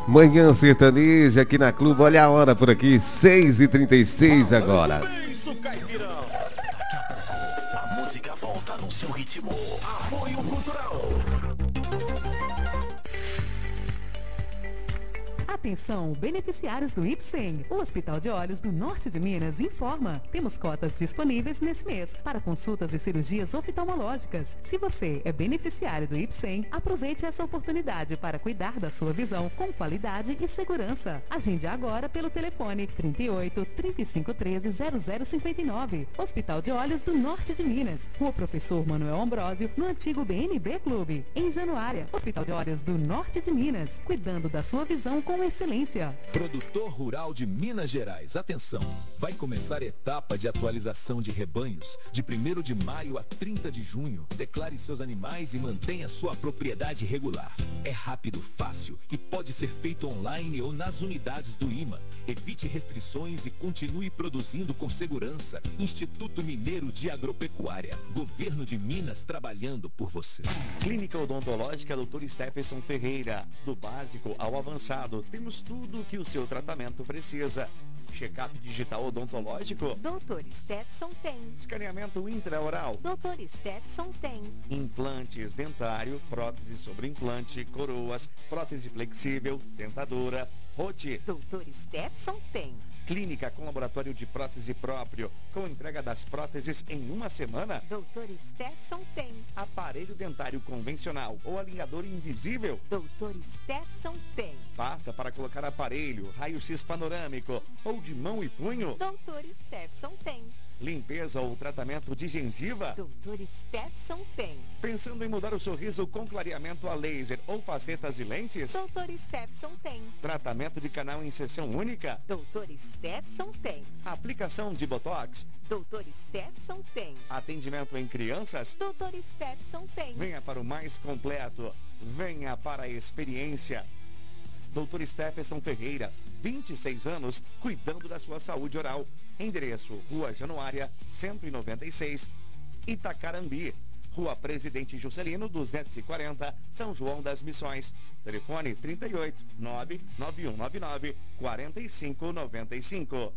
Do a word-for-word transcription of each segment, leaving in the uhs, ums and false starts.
Manhã sertaneja aqui na Clube. Olha a hora por aqui, seis e trinta e seis agora. Isso, Caipirão. A música volta no seu ritmo. Apoio cultural. Atenção, beneficiários do I P S E M. O Hospital de Olhos do Norte de Minas informa. Temos cotas disponíveis nesse mês para consultas e cirurgias oftalmológicas. Se você é beneficiário do I P S E M, aproveite essa oportunidade para cuidar da sua visão com qualidade e segurança. Agende agora pelo telefone trinta e oito, trinta e cinco, treze, zero zero cinquenta e nove. Hospital de Olhos do Norte de Minas. Rua Professor Manuel Ambrósio, no antigo B N B Clube. Em Januária, Hospital de Olhos do Norte de Minas. Cuidando da sua visão com excelência. Produtor rural de Minas Gerais, atenção! Vai começar a etapa de atualização de rebanhos de primeiro de maio a trinta de junho. Declare seus animais e mantenha sua propriedade regular. É rápido, fácil e pode ser feito online ou nas unidades do I M A. Evite restrições e continue produzindo com segurança. Instituto Mineiro de Agropecuária. Governo de Minas trabalhando por você. Clínica Odontológica doutor Stephenson Ferreira. Do básico ao avançado, temos tudo o que o seu tratamento precisa. Check-up digital odontológico? doutor Stetson tem. Escaneamento intraoral? doutor Stetson tem. Implantes dentário, prótese sobre implante, coroas, prótese flexível, dentadura, rote? doutor Stetson tem. Clínica com laboratório de prótese próprio, com entrega das próteses em uma semana? doutor Stetson tem. Aparelho dentário convencional ou alinhador invisível? doutor Stetson tem. Pasta para colocar aparelho, raio-x panorâmico ou de mão e punho? doutor Stetson tem. Limpeza ou tratamento de gengiva? doutor Stetson tem. Pensando em mudar o sorriso com clareamento a laser ou facetas e lentes? doutor Stetson tem. Tratamento de canal em sessão única? doutor Stetson tem. Aplicação de botox? doutor Stetson tem. Atendimento em crianças? doutor Stetson tem. Venha para o mais completo. Venha para a experiência. doutor Stephenson Ferreira, vinte e seis anos, cuidando da sua saúde oral. Endereço, Rua Januária, cento e noventa e seis, Itacarambi. Rua Presidente Juscelino, duzentos e quarenta, São João das Missões. Telefone trinta e oito, nove nove um nove nove, quatro cinco nove cinco.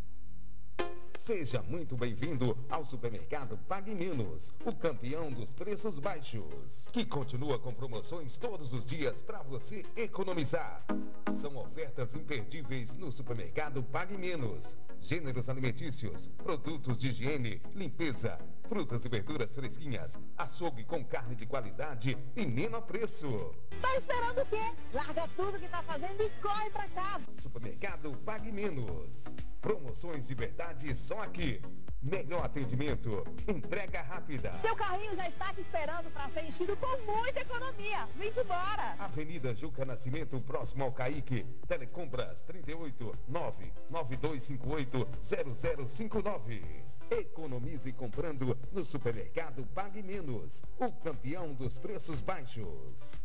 Seja muito bem-vindo ao supermercado Pague Menos, o campeão dos preços baixos, que continua com promoções todos os dias para você economizar. São ofertas imperdíveis no supermercado Pague Menos. Gêneros alimentícios, produtos de higiene, limpeza, frutas e verduras fresquinhas, açougue com carne de qualidade e menor preço. Tá esperando o quê? Larga tudo que tá fazendo e corre pra cá. Supermercado Pague Menos. Promoções de verdade só aqui. Melhor atendimento, entrega rápida. Seu carrinho já está te esperando para ser enchido com muita economia. Vem embora. Avenida Juca Nascimento, próximo ao Caique. Telecompras trinta e oito, nove nove dois cinco oito, zero zero cinco nove. Economize comprando no supermercado Pague Menos, o campeão dos preços baixos.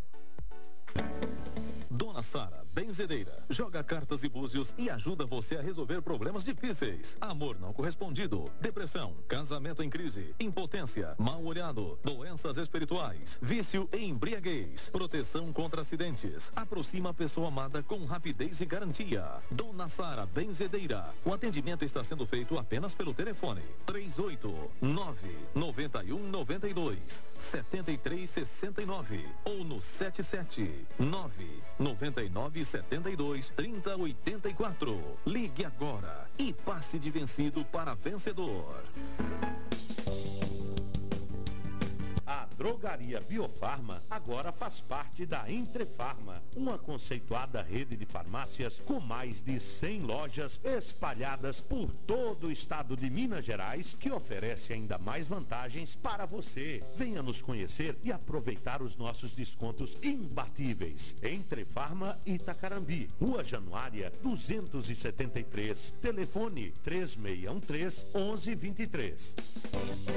Dona Sara, benzedeira, joga cartas e búzios e ajuda você a resolver problemas difíceis. Amor não correspondido, depressão, casamento em crise, impotência, mal-olhado, doenças espirituais, vício e embriaguez, proteção contra acidentes. Aproxima a pessoa amada com rapidez e garantia. Dona Sara, benzedeira. O atendimento está sendo feito apenas pelo telefone três oito nove, nove um nove dois, sete três seis nove ou no sete sete nove nove nove sete dois, três zero oito quatro. Ligue agora e passe de vencido para vencedor. A Drogaria Biofarma agora faz parte da Entrefarma, uma conceituada rede de farmácias com mais de cem lojas espalhadas por todo o estado de Minas Gerais, que oferece ainda mais vantagens para você. Venha nos conhecer e aproveitar os nossos descontos imbatíveis. Entrefarma Itacarambi, Rua Januária, duzentos e setenta e três, telefone três seis um três, onze vinte e três.